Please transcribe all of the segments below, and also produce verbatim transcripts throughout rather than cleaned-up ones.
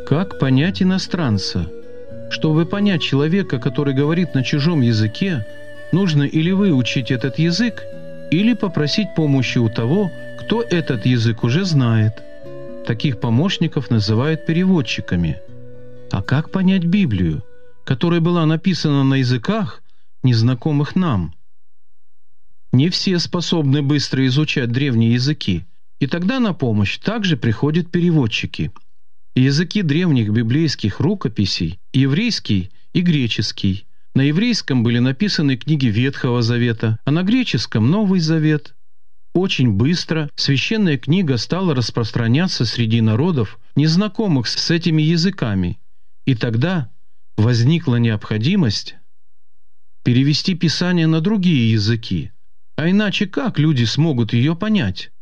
Как понять иностранца? Чтобы понять человека, который говорит на чужом языке, нужно или выучить этот язык, или попросить помощи у того, кто этот язык уже знает. Таких помощников называют переводчиками. А как понять Библию, которая была написана на языках, незнакомых нам? Не все способны быстро изучать древние языки, и тогда на помощь также приходят переводчики. Языки древних библейских рукописей – еврейский и греческий. На еврейском были написаны книги Ветхого Завета, а на греческом – Новый Завет. Очень быстро священная книга стала распространяться среди народов, незнакомых с этими языками. И тогда возникла необходимость перевести Писание на другие языки. А иначе как люди смогут ее понять?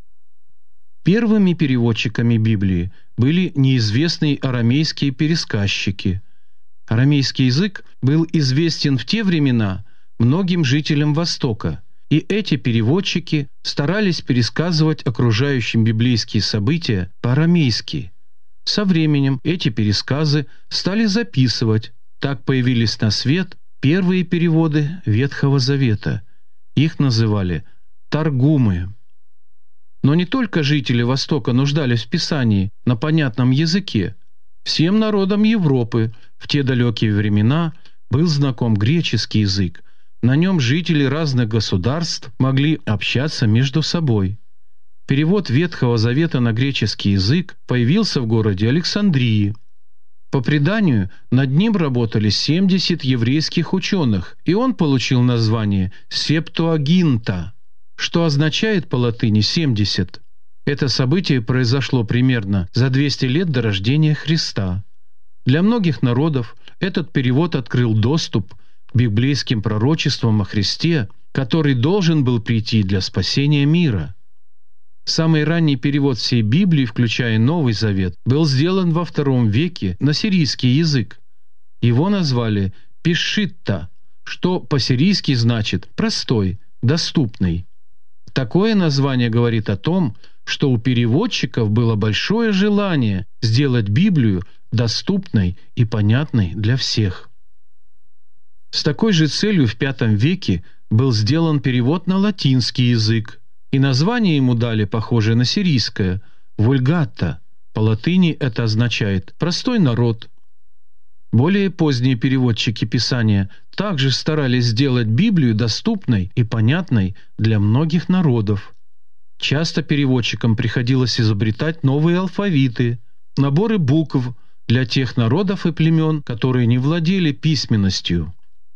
Первыми переводчиками Библии были неизвестные арамейские пересказчики. Арамейский язык был известен в те времена многим жителям Востока, и эти переводчики старались пересказывать окружающим библейские события по-арамейски. Со временем эти пересказы стали записывать. Так появились на свет первые переводы Ветхого Завета. Их называли «таргумы». Но не только жители Востока нуждались в Писании на понятном языке. Всем народам Европы в те далекие времена был знаком греческий язык. На нем жители разных государств могли общаться между собой. Перевод Ветхого Завета на греческий язык появился в городе Александрии. По преданию, над ним работали семьдесят еврейских ученых, и он получил название «Септуагинта», что означает по латыни «семьдесят». Это событие произошло примерно за двести лет до рождения Христа. Для многих народов этот перевод открыл доступ к библейским пророчествам о Христе, который должен был прийти для спасения мира. Самый ранний перевод всей Библии, включая Новый Завет, был сделан во втором веке на сирийский язык. Его назвали «пишитта», что по-сирийски значит «простой», «доступный». Такое название говорит о том, что у переводчиков было большое желание сделать Библию доступной и понятной для всех. С такой же целью в пятом веке был сделан перевод на латинский язык, и название ему дали похожее на сирийское – «вульгатта». По латыни это означает «простой народ». Более поздние переводчики Писания также старались сделать Библию доступной и понятной для многих народов. Часто переводчикам приходилось изобретать новые алфавиты, наборы букв для тех народов и племен, которые не владели письменностью.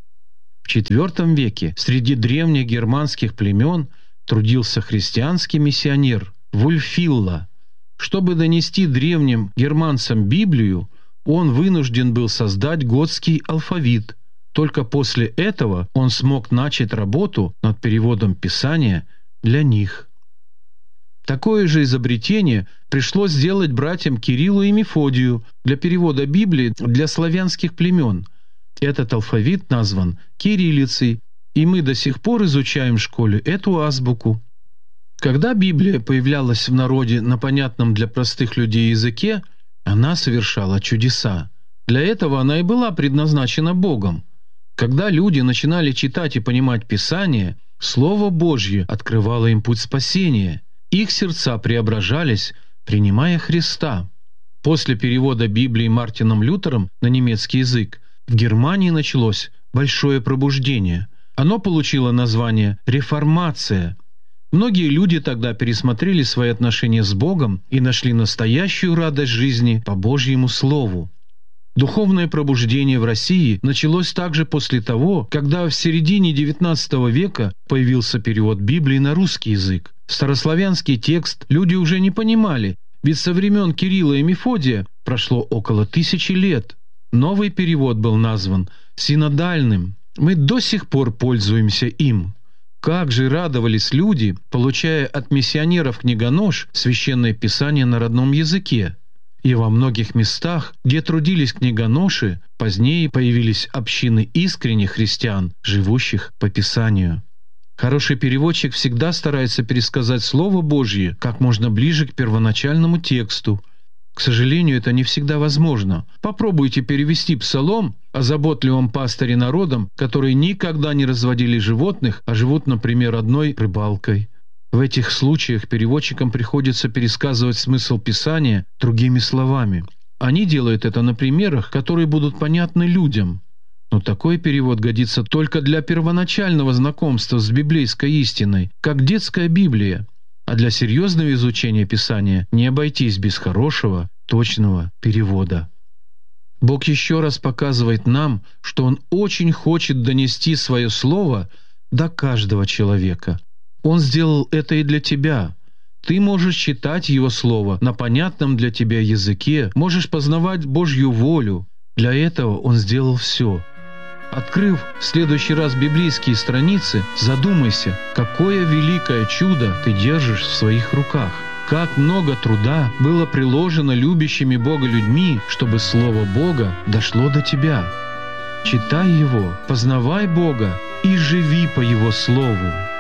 В четвертом веке среди древних германских племен трудился христианский миссионер Вульфилла. Чтобы донести древним германцам Библию, он вынужден был создать готский алфавит. Только после этого он смог начать работу над переводом Писания для них. Такое же изобретение пришлось сделать братьям Кириллу и Мефодию для перевода Библии для славянских племен. Этот алфавит назван кириллицей, и мы до сих пор изучаем в школе эту азбуку. Когда Библия появлялась в народе на понятном для простых людей языке, она совершала чудеса. Для этого она и была предназначена Богом. Когда люди начинали читать и понимать Писание, Слово Божье открывало им путь спасения. Их сердца преображались, принимая Христа. После перевода Библии Мартином Лютером на немецкий язык в Германии началось большое пробуждение. Оно получило название «реформация». Многие люди тогда пересмотрели свои отношения с Богом и нашли настоящую радость жизни по Божьему Слову. Духовное пробуждение в России началось также после того, когда в середине девятнадцатого века появился перевод Библии на русский язык. Старославянский текст люди уже не понимали, ведь со времен Кирилла и Мефодия прошло около тысячи лет. Новый перевод был назван синодальным. Мы до сих пор пользуемся им. Как же радовались люди, получая от миссионеров книгонож Священное Писание на родном языке. И во многих местах, где трудились книгоноши, позднее появились общины искренних христиан, живущих по Писанию. Хороший переводчик всегда старается пересказать Слово Божье как можно ближе к первоначальному тексту. К сожалению, это не всегда возможно. Попробуйте перевести псалом о заботливом пастыре народом, которые никогда не разводили животных, а живут, например, одной рыбалкой. В этих случаях переводчикам приходится пересказывать смысл Писания другими словами. Они делают это на примерах, которые будут понятны людям. Но такой перевод годится только для первоначального знакомства с библейской истиной, как детская Библия. А для серьезного изучения Писания не обойтись без хорошего, точного перевода. Бог еще раз показывает нам, что Он очень хочет донести Свое Слово до каждого человека. Он сделал это и для тебя. Ты можешь читать Его Слово на понятном для тебя языке, можешь познавать Божью волю. Для этого Он сделал все. Открыв в следующий раз библейские страницы, задумайся, какое великое чудо ты держишь в своих руках. Как много труда было приложено любящими Бога людьми, чтобы Слово Бога дошло до тебя. Читай его, познавай Бога и живи по Его Слову.